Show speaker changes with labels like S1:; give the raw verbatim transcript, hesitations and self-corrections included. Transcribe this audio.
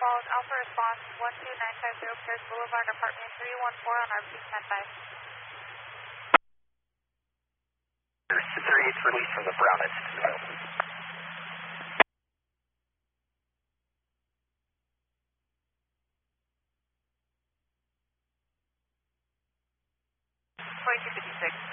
S1: Falls, Alpha Response one two nine five zero, Pierce Boulevard, apartment three one four on R P ten five.
S2: thirty-eighth release from the Brownest.
S1: forty-two fifty-six.